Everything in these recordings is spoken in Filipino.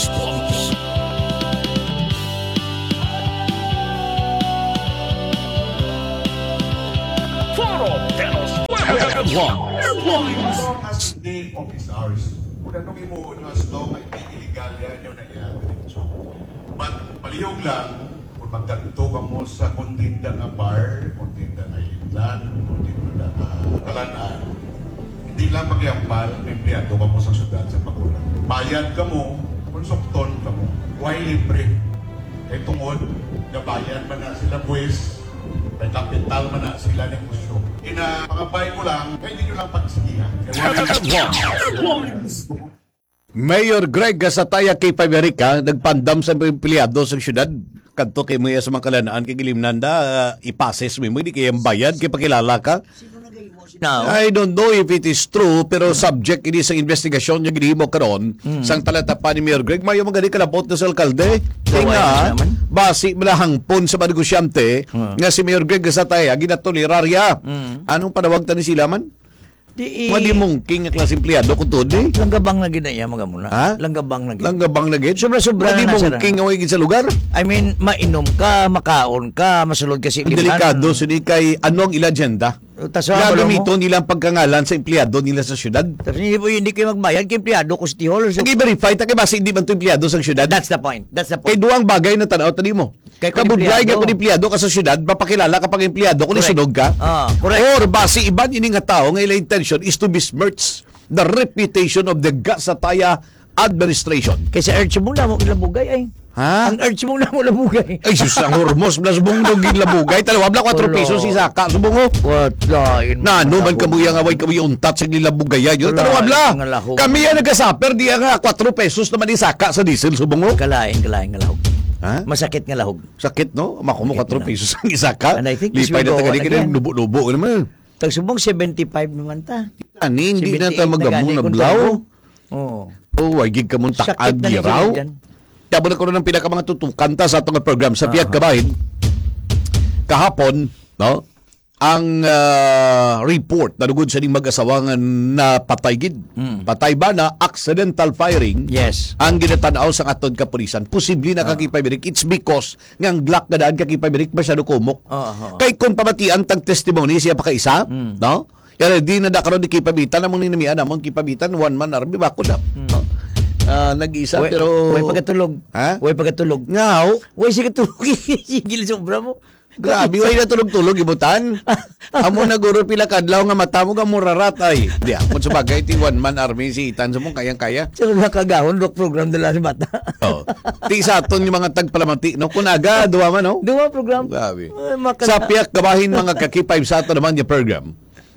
Response. Foro de los Headlines. As the officers, kung anong imuunas to, may illegal yan yun na yan. But palihog lang, kung magkanto ka mo sa kundinda nga bar, kundinda nga itlan, kundinda nga talanaan, hindi lang magyambal, empleyado ka mo sa syudad sa Bacolod. Bayad ka mo, konsumton ka mo, huwag libre. Kaya tungod, nabayad man na sila buwis, may kapital man na sila negosyo. Inapakabay ko lang, kaya hindi nyo lang pagsigihan. Mayor Greg Gasataya kay Pamerica nagpandam sa mga empleyado sa syudad. Kadto kay mga sa mga kalanaan kay Gilimnanda, ipases mo hindi kayang bayad kay pakilala ka. Now, I don't know if it is true pero subject ini sa investigasyon yung ginihimo karon sang talatapan ni Mayor Greg mayo magani kalabot na sa alkalde kay nga basi malahangpon sa mga negosyante nga si Mayor Greg Gasataya ginatoleraria. Anong panawag ta ni sila man? Madi mungking nga klase empleyado kung to di. Langgabang na ginaya mga muna. Ha? Langgabang na ginaya. Langgabang na gid. Sobra-sobra Madi na nasa mungking nga way sa lugar. I mean, mainom ka, makaon ka, masulod ka si Ang delikado sini kay ano ang ila agenda. Gagamiton nilang pagkangalan sa empleyado nila sa syudad. Tapos hindi kayo magbayad kay empleyado ko City Hall. So, Nag-verify ta kay base hindi man to empleyado sa syudad. that's the point. That's the Kay point. duwang bagay na tanaw tani mo. Kay kung Kabudlay empleyado. ka kung empleyado ka sa syudad, mapakilala ka pag empleyado kung Correct. isunog ka. Correct. Or base iban ini nga tao nga ila intention is to besmirch the reputation of the Gasataya administration. Kaysa urge mo na mo ilabugay ay. Ha? Ang urge mo na mo labugay. Ay sus ang hormos na subong dog labugay talawab na 4 Wala. pesos isaka subong. What line? Na, no man kamuya nga way kamuya untat sa nilabugaya yun. Wala, Tarawab la. nga lahog. Kami yan nagkasaper diya nga 4 pesos naman isaka sa diesel subong mo. Kalain nga lahog. Ha? Masakit nga lahog. Sakit no? Makumo 4 Sakit na. pesos ang isaka. And I think this Lipay will na go tagali on ka again. lubo-lubo naman. Tagsubong 75 naman ta. Ani, hindi na 78 ta magamong gani na kung blaw. tayo. Oo. Oh, wagig ka mong Sakit takag na ni giraw. Gilid yan. Tabo na ko ng pinaka mga tutukan ta sa atong program sa Piat Kabahin. Kahapon, no? Ang report na dugod sa ning mag-asawa nga na patay gid. Patay ba na accidental firing? Yes. Ang ginatanaw sa aton kapulisan. Posible na kakipabirik. It's because ngang Glock na daan kakipabirik masyado kumok. Kay kung pamatian tag testimony siya pa kaisa, no? Kaya di na karon di kipabitan among ninamian among kipabitan one man army bako na. No? Nag-isa pero Way pagkatulog. Ha? Way pagkatulog. Ngaw, Way sige tulog. Sigil sobra mo. grabe way na tulog-tulog ibutan. Amo na guro pila kadlaw nga mata mo ka muraratay. Di mo sa bagay ti one man army si Itan mo kayang-kaya. Sino nakagahon rock program dala ni bata. Oh. Ti sa aton yung mga tagpalamanti no kunaga duwa man no. Dua program. Grabe. Ay, Sa Piak Kabahin mga kakipay sa ato naman yung program.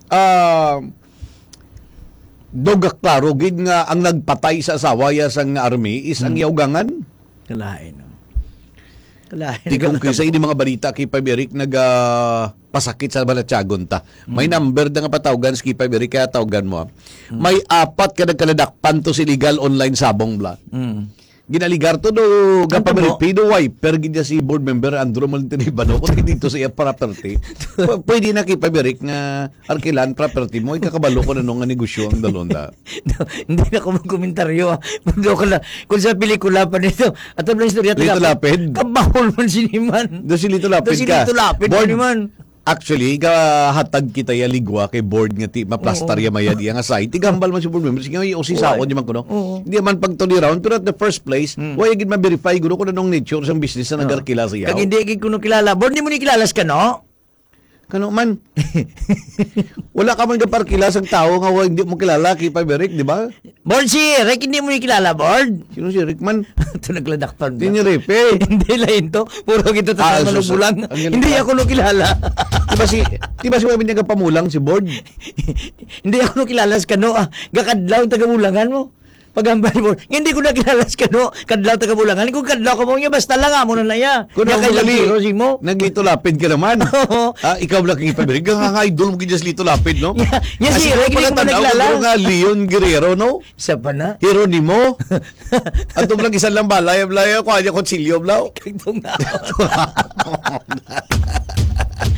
Dogak klaro gid nga ang nagpatay sa asawa ya sang army is ang yawgangan. Kalain. Kalain. Di kung kaysa ini mga balita kay Paberik pasakit sa Balatyagon ta. May number na nga patawgan sa kay Paberik kaya tawagan mo. May 4 ka nagkaladakpan to si legal online sabong bla. Ginaligar to do gapameripido wiper gid si board member Andrew Maltinibano kung dito sa iya property. Pwede na kay Paberik nga arkilan property mo ikakabalo ko na nung nga negosyo ang dalonda. Hindi na ako magkomentaryo. Mundo ko na. Kung sa pelikula pa nito, at ang istorya Lito Lapid. Kabahol man siniman. Do si Lito Lapid Si ka. Lito Lapid Board- man. Actually, hatag kita ya ligwa kay board nga ti maplastar ya maya diya nga site. Tigambal man si board member. Sige, yung si saon di man kuno. Hindi man pagtuliraon pero at the first place, why gid ma-verify gusto ko na nung nature sa business na nagarkila siya. Kag hindi gid kuno kilala. Board, hindi mo ni kilalas ka, no? Kano man. Wala ka man gaparkila sang tao nga hindi mo kilala kay Paberik, di ba? Board, si Rick, hindi mo ni kilala, Board. Sino si Rick man? Ito nagladakpan Hindi ni Repe. Hindi lain to. Puro kita Ah, sa so- malubulang. ang ganun Hindi ba? ako no kilala. Di ba si Webin niya pamulang si board? Hindi ako no kilala sa kano. Gakadlaw tagabulangan mo. Pagambal mo. Hindi ko na kilala sa kano. Kadlaw tagabulangan. Kung kadlaw ka mo niya, basta lang mo na na ya. Kung Kaya ako kay magali, mo. naglito lapid ka naman. Oo. Ikaw lang kay Paberik. Nga idol mo kaya lito lapid, no? Yan si Rick, hindi ko man naglala. Nga Leon Guerrero, no? Isa pa na. Hieronimo. At lang isan lang balay ko kanya konsilyo blaw. Kagtong na.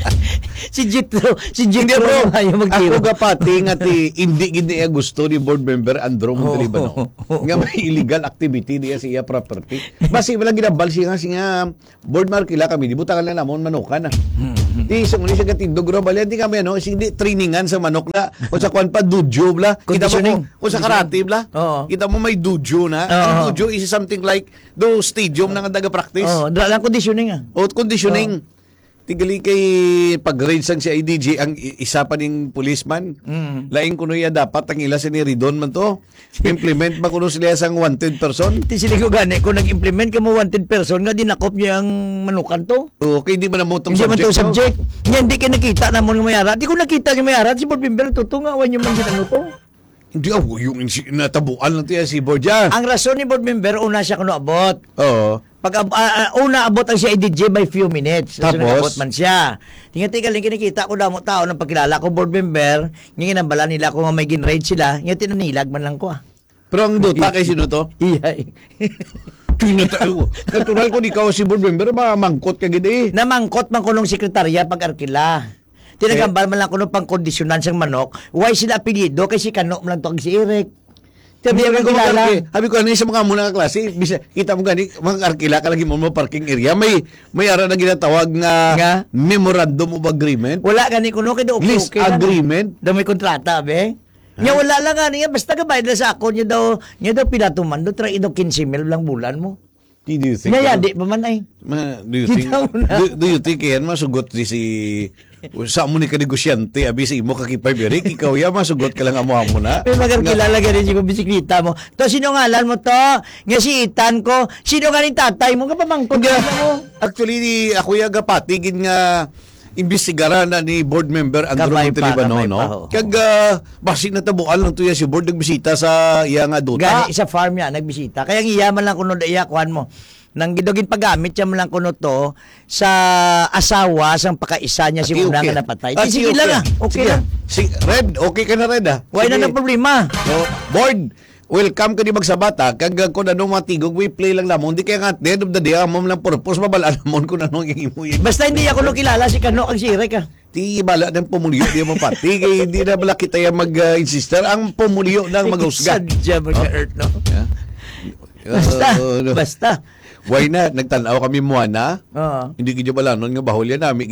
Si Hindi Jitro bro, ayaw magtiro. ako gapati nga hindi gindi gusto ni board member Andro Montalibano. Nga may illegal activity niya siya property. Basi wala ginabal siya board markila kami, di butangan lang namon manukan na. Di sa muli siya katindog ro bali di kami hindi trainingan sa manok na o sa kwan pa dojo bla. Kita mo o sa karate bla. Kita mo may dojo na. Ang dojo is something like do stadium na nga practice. Lang conditioning ah. O conditioning. Tigali kay pag-grade sang si IDG ang isa pa ning policeman. Laing kuno ya dapat ang ila si ni Ridon man to. Implement ba kuno sila sang wanted person? Ti sila ko gani kung nag-implement ka mo wanted person nga dinakop niya ang manukan to. Okay, di ba na mo tong Hindi man subject? to subject. Nga hindi ka nakita na mo ng mayara. Di ko nakita yung mayara. Si board member tutungawan yung man ginano to. Hindi yung natabuan lang tiya si Borja. Ang rason ni board member, una siya kuno abot. Oo. Pag una abot ang si IDJ by few minutes. Tapos? Abot man siya. Tingnan lang kinikita ko damo tao ng pagkilala ko board member. Ngayon ginambala nila ko nga may ginrate sila. Ngayon tinanilag man lang ko ah. Pero ang duta kay sino to? Iyay. Natural ko ikaw si board member mamangkot ka gid Namangkot man kunong sekretarya pag arkila. Tinagambal man lang kuno pang kondisyonan sang manok. Why sila apelyido kay si Kano man lang to ang si Eric. Sabi ko kilala. Habi ko sa mga muna ka klase, bisa kita mo gani mga arkila ka lagi mo parking area may ara na ginatawag nga memorandum of agreement. Wala gani kuno kay do Lease agreement. daw may kontrata be. Nya wala lang gani basta gabayad na sa ako nya daw pinatuman do try do 15,000 lang bulan mo. Do you think? Nya di pa man ay. Do you think yan masugot si sa mo ni ka negosyante abi sa imo ka kipay Eric ikaw ya masugot ka lang amo na. May magkakilala gani si bisikleta mo. To sino ngalan mo to? Nga si Itan ko. Sino ganing tatay mo ka pamangkot mo? Actually ako ya gapati gid nga imbestigaran na ni board member Andro Montalibano no. Kag basi natabuan lang to ya si board nagbisita sa iya nga duta. Gani isa farm ya nagbisita. Kaya iyaman lang kuno iya kuan mo. Nang gidogin paggamit siya man lang kuno to sa asawa sang pakaisa niya si una nga napatay. Sige lang ah. Okay lang. Red, okay ka na Red ah. Wala na problema. So, board, welcome ka di magsabata. Kag kung anong matigog, we play lang lamon. Di kaya nga, at the end of the day, amom lang purpose, mabalaan mo kung anong yung imuyin. Basta hindi ako kilala si Kano ang si Eric ah. Di bala ng pumulyo, di mo pati. Kaya hindi na bala kita yung mag-insister. Ang pumulyo ng mag-usga. Sadya mag-earth no. Basta. Why na? Nagtanaw kami mua na. Oo. Hindi gidya bala nun nga bahol yan. Nami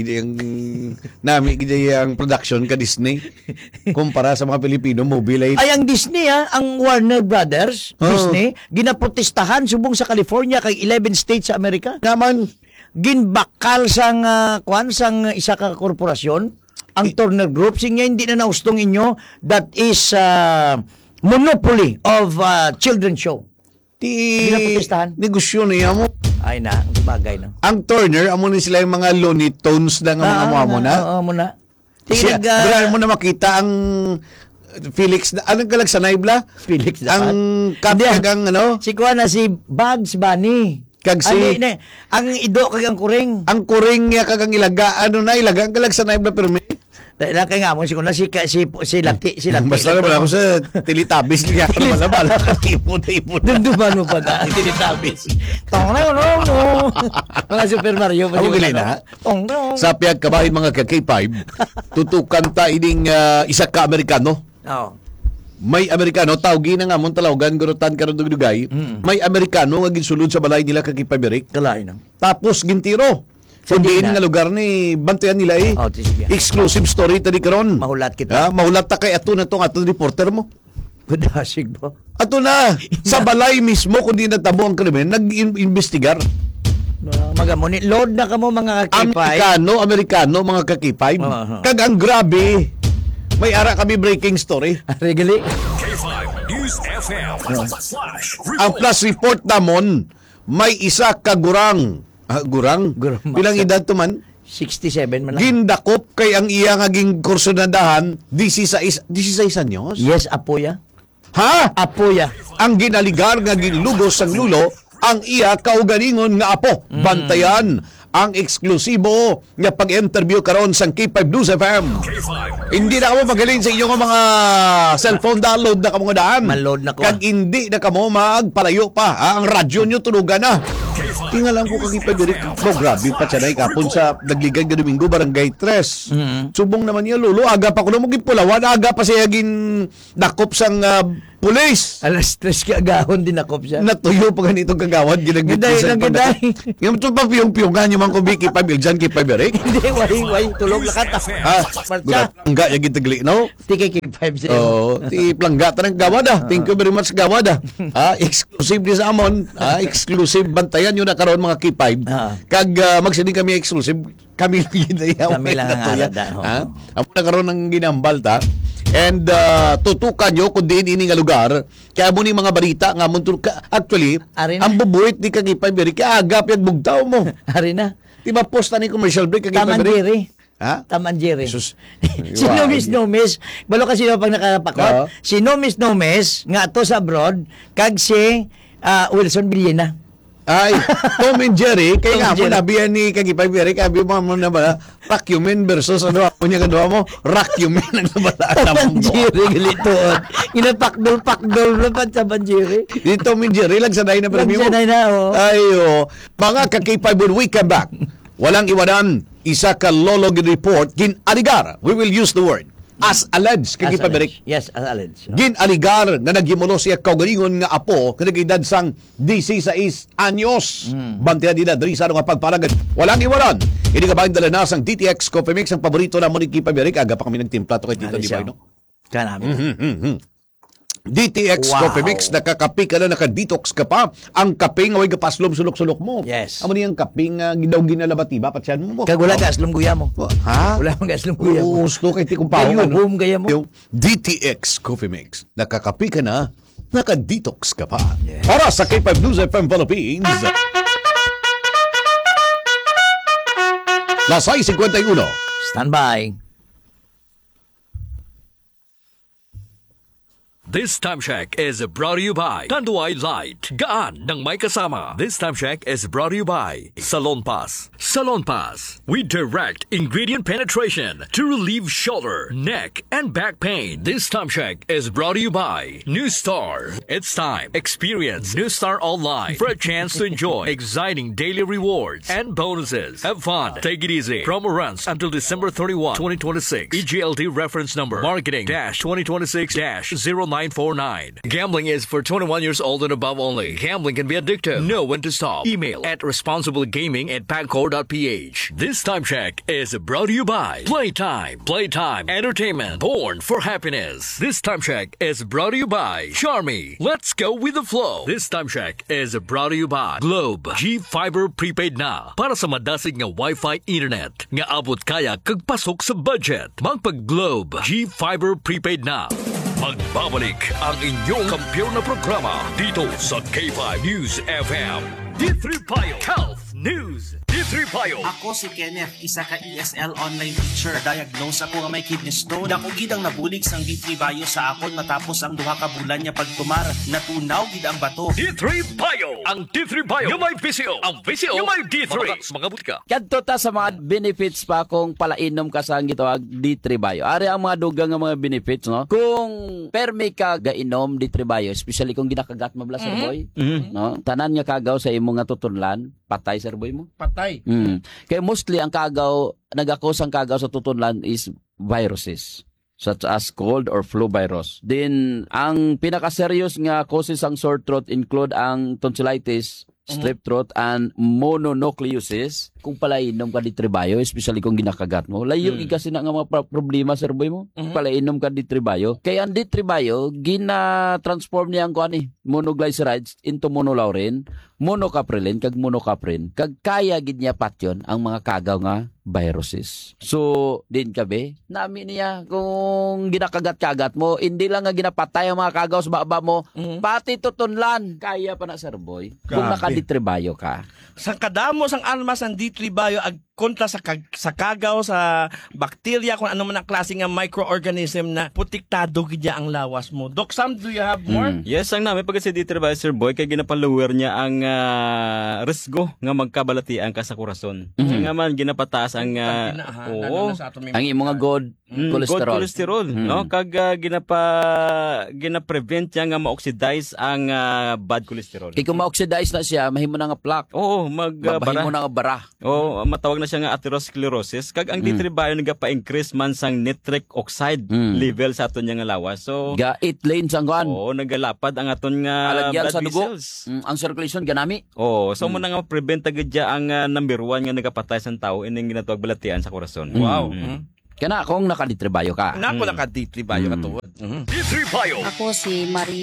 gidya yung production ka Disney. Kumpara sa mga Pilipino movie. Ay, ang Disney ang Warner Brothers, Disney, ginaprotestahan subong sa California kay 11 states sa Amerika. Naman. Ginbakal sang sang isa ka korporasyon, ang Turner Group, sinya hindi na naustong inyo, that is monopoly of children's show. Ginaprotestahan. Negosyo niya mo. Ay na, bagay na. Ang Turner, amo ni sila yung mga Looney Tunes na nga mga mo na. Oo, mo na. Tingnan mo na makita ang Felix, anong kalag sanay bla? Felix na. Ang kagang ano? Si Kuya na si Bugs Bunny. Kag si ang ido kag ang kuring. Ang kuring niya kagang ilaga, ano na ilaga, ang kalag sanay bla pero dahil kay nga mo si Lati. Basta naman ako sa Teletubbies niya ako malabala. Ipon. Dumduman mo pa na Teletubbies. Tong no. Mga Super Mario pa. Ako gili na. Sa piyag kabahin mga ka-K5, tutukan ta ining isa ka Amerikano. Oo. May Amerikano, tawgi na nga mong talawagan, gurutan ka rin dugay. May Amerikano nga ginsulod sa balay nila kag Amerik. Kalain na. Tapos gintiro. Kundi nga lugar ni bantayan nila exclusive story tadi karon. Mahulat kita. Mahulat ta kay ato na tong ato reporter mo. Kudasig ba? Ato na sa balay mismo kundi natabo ang krimen nag-investigar. Magamuni load na kamo mga kakipay. Amerikano mga kakipay. Kag ang grabe. May ara kami breaking story. Regali. K5 News FM. Ang flash report namon may isa ka gurang. Gurang? Bilang edad to man? 67 man lang. Gindakop kay ang iya nga ging kurso na dahan 16 anyos? Yes, apoya. Ha? Apoya. Ang ginaligar nga ginlugos sang lulo ang iya kaugalingon nga apo. Bantayan ang eksklusibo nga pag-interview karon sang K5 News FM. Hindi na kamo magaling sa inyong mga cellphone download na kamo daan. Maload na ko. Kag hindi na kamo magpalayo pa. Ang radyo nyo tulugan na. Tingala ko kakipay diri grabe pa siya na kapon sa Dagligay nga Domingo Barangay 3. Subong naman niya lolo, aga pa ko na mo gipulawan, aga pa siya gin dakop sang pulis. Alas 3 kaagahon din ako siya. Natuyo pa ganitong kagawad ginagbisan pa. Yung to pa piyong-piyongan yung mga kubiki pa biljan kay Paberic. Hindi, way, tulog lakat. Gulat, enggak ya gitagli, no? Tiki kay 5 siya. Oh, ti planggata ng gawad ah. Thank you very much gawad ah. Exclusive di sa amon. Exclusive bantayan yun na karon mga K5. Kag magsining kami exclusive, kami Kami lang ang alada. Amo na karon ng ginambal ta. And tutukan nyo kung diin ini nga lugar. Kaya mo ni mga balita nga mo actually, ang bubuhit ni Kagipay Beri kaya agap yung bugtaw mo. Ari na. Diba posta ni commercial break Kagipay Beri? Taman-Jerry. Ha? Taman-Jerry. Jesus. Si Nomis, balo kasi pag nakapakot. Si Nomis, nga to sa abroad, kag si Wilson Villena. Ay, Tom and Jerry, kaya nga mo Jerry. nabiyan ni Kagipay Beri, kabi mo na ba, Racumen versus ano ako niya kadua mo, Racumen ang nabalaan na mong Taman-Jerry, galitoon. Inapakdol na pa Taman-Jerry. Di Tom and Jerry, lagsanay na premium. Lagsanay na, oh. Ayo, mga Kagipay Beri, we come back. Walang iwanan, isa ka lolog report, gin-aligar, we will use the word, as alleged, Kagipay Beri. Yes, as alleged. Gin-aligar na naghimulo siya kaugalingon nga apo kanagidad sang 16 anyos. Bantiya din na diri sa nga pagparagan. Walang iwanan. Ini ka ba dala na sang DTX Coffee Mix ang paborito na mo ni Kipa Beric. Aga pa kami nagtimpla to kay Tito Di Bayno. Kanami. DTX Wow. Coffee Mix, nakakapi ka na, naka-detox ka pa. Ang kape nga way kapaslom sulok-sulok mo. Yes. Amo niyang kape nga gidaw ginalabatiba patyan mo. Kag wala ka aslom guya mo. Ha? Wala mong aslom guya mo. Gusto kay ti kumpaw. Ayuhom gaya mo. Yung DTX Coffee Mix. Nakakapi ka na, naka-detox ka pa. Para sa K5 News FM Philippines. Lasay 51. Stand by. This time check is brought to you by Tanduay Light. Gaan ng may kasama. This time check is brought to you by Salon Pass. Salon Pass. We direct ingredient penetration to relieve shoulder, neck, and back pain. This time check is brought to you by New Star. It's time. Experience New Star online for a chance to enjoy exciting daily rewards and bonuses. Have fun. Take it easy. Promo runs until December 31, 2026. EGLD reference number marketing-2026-0949. Gambling is for 21 years old and above only. Gambling can be addictive. Know when to stop. Email at responsiblegaming@pagcor.ph. This time check is brought to you by Playtime. Playtime Entertainment. Born for happiness. This time check is brought to you by Charmy. Let's go with the flow. This time check is brought to you by Globe. G-Fiber Prepaid na. Para sa madasig nga Wi-Fi internet. Nga abot kaya kagpasok sa budget. Magpag-Globe. G-Fiber Prepaid na. Magbabalik ang inyong kampiyon na programa dito sa K5 News FM. D3 Payo Health News. D3 Payo. Ako si Kenneth, isa ka ESL online teacher. Diagnose ako nga may kidney stone. Dako gid ang nabulig sang D3 Bio sa akon matapos ang duha ka bulan niya pagtumar. Natunaw gid ang bato. D3 Payo. Ang D3 Payo. Yung may PCO. Ang PCO. Yung may D3. Mga butika. Kadto ta sa mga benefits pa kung palainom ka sa gitawag D3 Bio. Ari ang mga dugang nga mga benefits, no? Kung permi ka gainom D3 Bio, especially kung ginakagat mo bla sir boy, no? Tanan nga kagaw sa imong nga tutunlan, patay sir boy mo. Patay. Kaya mostly ang kagaw, nagakos ang kagaw sa tutunlan is viruses such as cold or flu virus. Then ang pinaka-serious nga causes ang sore throat include ang tonsillitis, strep throat, and mononucleosis. Kung palainom ka D3 Bio, especially kung ginakagat mo, layo kasi na nga mga problema sir boy mo. Palainom ka D3 Bio. Kaya ang D3 Bio, gina-transform niya ang monoglycerides into monolaurin, monocaprilin, kag monocaprin. Kag kaya gid niya patyon ang mga kagaw nga viruses. So, din kabe, nami niya kung ginakagat-kagat mo, hindi lang nga ginapatay ang mga kagaw sa baba mo, pati tutunlan, kaya pa na sir boy. Kung naka-D3 Bio ka. Sang kadamo sang almas ang D3 Bio ag kontra sa kagaw, sa bakterya, kung ano man ang klase nga microorganism na putiktado gid ang lawas mo. Doc Sam, do you have more? Yes, ang namin pag si D3 Bio sir boy kay ginapaluwer niya ang risgo nga magkabalatian ka sa kurason. Nga man ginapataas ang Ang ang imong nga god Cholesterol. Good cholesterol, no? Kag gina-prevent niya nga ma-oxidize ang bad cholesterol. Kaya kung ma-oxidize na siya, mahimo na nga plaque. Oo, Mahimo na nga bara. Oo, matawag na siya nga atherosclerosis. Kag ang D3 bio nagapa-increase man sang nitric oxide level sa aton nga lawas. So, Ga 8 lanes ang kuan. oo, nagalapad ang aton nga Alagyan blood sa dugo. vessels. Ang circulation ganami. Oo, so mo na nga prevent agad dya ang number 1 nga nagapatay sa tao ining ginatawag balatian sa korason. Wow. Kana kung nakalitribayo ka. Nako naka D3 bayo ka tuod. D3 Bio. Ako si Maria